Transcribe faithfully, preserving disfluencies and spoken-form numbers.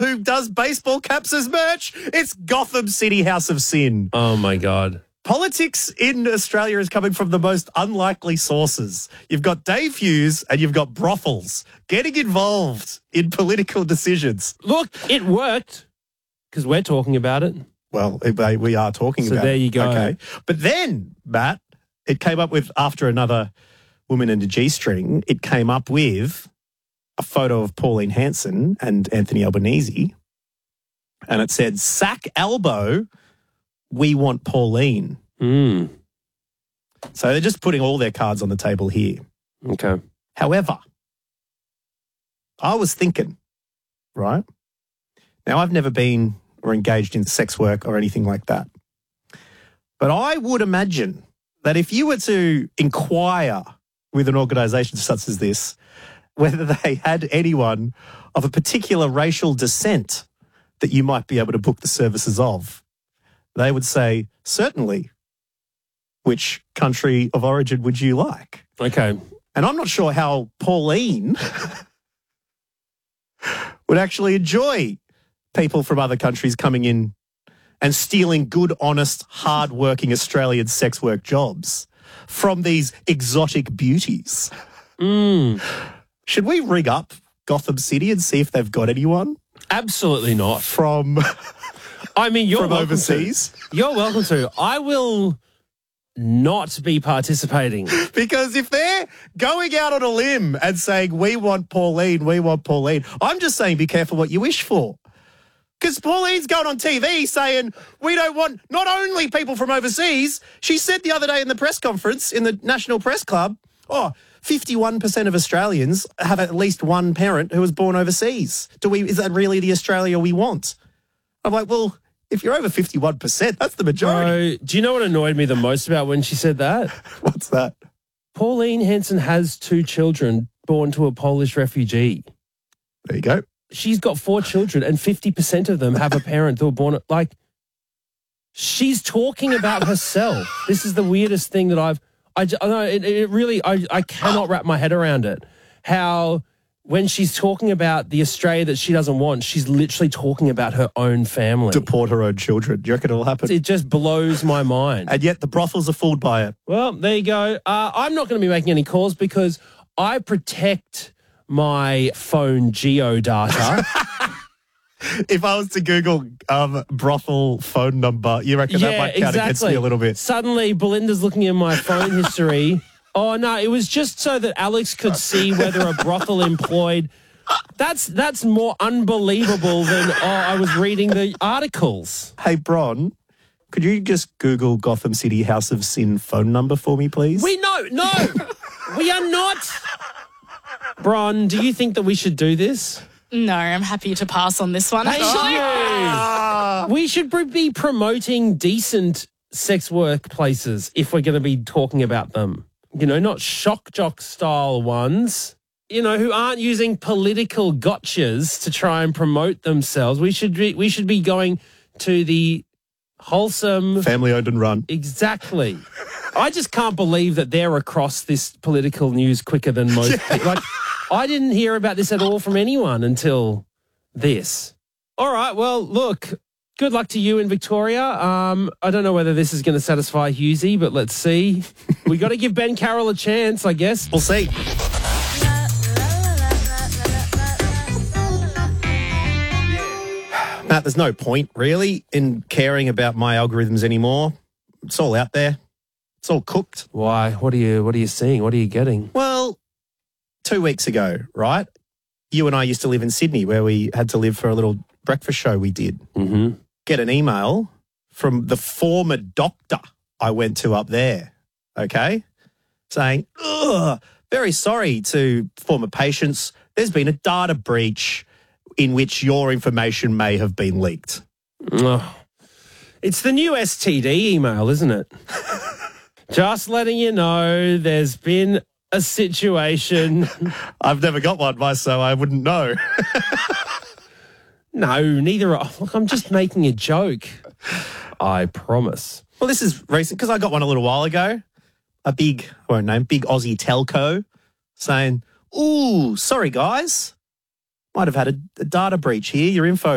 who does baseball caps as merch? It's Gotham City House of Sin. Oh, my God. Politics in Australia is coming from the most unlikely sources. You've got Dave Hughes and you've got brothels getting involved in political decisions. Look, it worked because we're talking about it. Well, we are talking so about it. So there you go. Okay. But then, Matt, it came up with, after another woman in a G-string, it came up with a photo of Pauline Hanson and Anthony Albanese, and it said, sack elbow, we want Pauline. Mm. So they're just putting all their cards on the table here. Okay. However, I was thinking, right? Now, I've never been or engaged in sex work or anything like that. But I would imagine that if you were to inquire with an organisation such as this, whether they had anyone of a particular racial descent that you might be able to book the services of, they would say, certainly. Which country of origin would you like? Okay. And I'm not sure how Pauline would actually enjoy people from other countries coming in and stealing good, honest, hard-working Australian sex work jobs from these exotic beauties. Mm. Should we rig up Gotham City and see if they've got anyone? Absolutely not. From, I mean, you're from welcome overseas? To. You're welcome to. I will not be participating. Because if they're going out on a limb and saying, we want Pauline, we want Pauline, I'm just saying be careful what you wish for. Because Pauline's going on T V saying, we don't want not only people from overseas, she said the other day in the press conference in the National Press Club, oh, fifty-one percent of Australians have at least one parent who was born overseas. Do we? Is that really the Australia we want? I'm like, well, if you're over fifty-one percent, that's the majority. Bro, do you know what annoyed me the most about when she said that? What's that? Pauline Hanson has two children born to a Polish refugee. There you go. She's got four children and fifty percent of them have a parent that were born, like, she's talking about herself. This is the weirdest thing that I've, I, I know, it, it really, I, I cannot wrap my head around it. How when she's talking about the Australia that she doesn't want, she's literally talking about her own family. Deport her own children. Do you reckon it'll happen? It just blows my mind. And yet the brothels are fooled by it. Well, there you go. Uh, I'm not going to be making any calls because I protect my phone geo data. If I was to Google um, brothel phone number, you reckon yeah, that might count exactly. against me a little bit? Suddenly, Belinda's looking at my phone history. Oh, no, it was just so that Alex could see whether a brothel employed. That's that's more unbelievable than, oh, I was reading the articles. Hey, Bron, could you just Google Gotham City House of Sin phone number for me, please? We know, no, we are not. Bron, do you think that we should do this? No, I'm happy to pass on this one, Thank actually. you. We should be promoting decent sex workplaces if we're going to be talking about them. You know, not shock jock style ones, you know, who aren't using political gotchas to try and promote themselves. We should be, we should be going to the wholesome... Family owned and run. Exactly. I just can't believe that they're across this political news quicker than most Yeah. people. Like, I didn't hear about this at all from anyone until this. All right, well, look, good luck to you in Victoria. Um, I don't know whether this is going to satisfy Husey, but let's see. We got to give Ben Carroll a chance, I guess. We'll see. Matt, there's no point, really, in caring about my algorithms anymore. It's all out there. It's all cooked. Why? What are you, what are you seeing? What are you getting? Well, two weeks ago, right, you and I used to live in Sydney where we had to live for a little breakfast show we did. Mm-hmm. Get an email from the former doctor I went to up there, okay, saying, ugh, very sorry to former patients. There's been a data breach in which your information may have been leaked. Oh. It's the new S T D email, isn't it? Just letting you know there's been a situation. I've never got one, myself, so I wouldn't know. No, neither. Are, look, I'm just making a joke. I promise. Well, this is recent because I got one a little while ago. A big, I won't name, big Aussie telco saying, ooh, sorry, guys. Might have had a, a data breach here. Your info